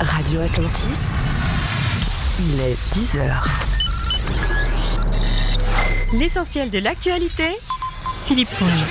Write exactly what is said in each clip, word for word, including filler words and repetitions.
Radio Atlantis, il est dix heures. L'essentiel de l'actualité, Philippe Fonge.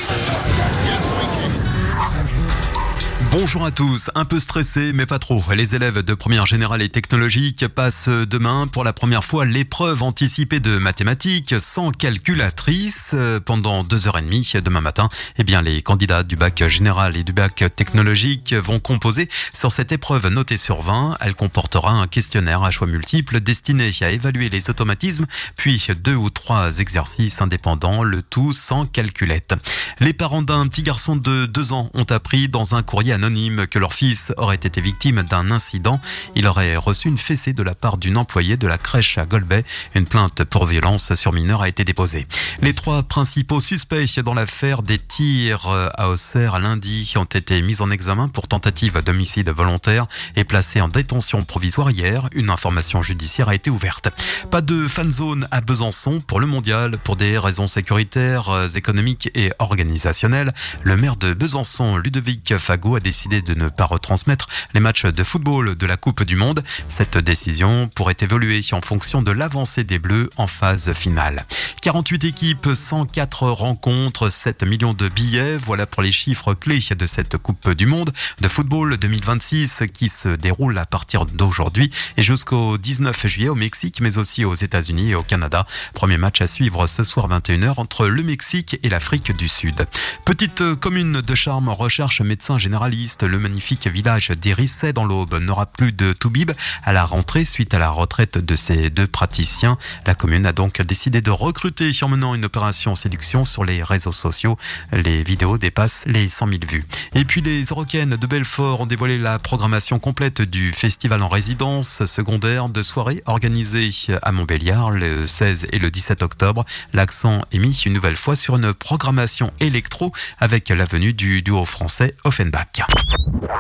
Bonjour à tous, un peu stressé mais pas trop. Les élèves de première générale et technologique passent demain pour la première fois l'épreuve anticipée de mathématiques sans calculatrice. Pendant deux heures et demie demain matin, eh bien, les candidats du bac général et du bac technologique vont composer sur cette épreuve notée sur vingt. Elle comportera un questionnaire à choix multiples destiné à évaluer les automatismes, puis deux ou trois exercices indépendants, le tout sans calculette. Les parents d'un petit garçon de deux ans ont appris dans un courrier anonyme que leur fils aurait été victime d'un incident. Il aurait reçu une fessée de la part d'une employée de la crèche à Golbet. Une plainte pour violence sur mineur a été déposée. Les trois principaux suspects dans l'affaire des tirs à Auxerre lundi ont été mis en examen pour tentative d'homicide volontaire et placés en détention provisoire hier. Une information judiciaire a été ouverte. Pas de fan zone à Besançon pour le mondial pour des raisons sécuritaires, économiques et organisationnelles. Le maire de Besançon, Ludovic Fago, a décidé de ne pas retransmettre les matchs de football de la Coupe du Monde. Cette décision pourrait évoluer en fonction de l'avancée des Bleus en phase finale. quarante-huit équipes, cent quatre rencontres, sept millions de billets. Voilà pour les chiffres clés de cette Coupe du Monde de football deux mille vingt-six qui se déroule à partir d'aujourd'hui et jusqu'au dix-neuf juillet au Mexique, mais aussi aux États-Unis et au Canada. Premier match à suivre ce soir vingt et une heures entre le Mexique et l'Afrique du Sud. Petite commune de charme recherche médecin généraliste. Le magnifique village d'Hérisset dans l'Aube n'aura plus de toubib à la rentrée suite à la retraite de ses deux praticiens. La commune a donc décidé de recruter en menant une opération séduction sur les réseaux sociaux. Les vidéos dépassent les cent mille vues. Et puis les Eurocaines de Belfort ont dévoilé la programmation complète du festival en résidence secondaire de soirée organisée à Montbéliard le seize et le dix-sept octobre. L'accent est mis une nouvelle fois sur une programmation électro avec la venue du duo français Offenbach.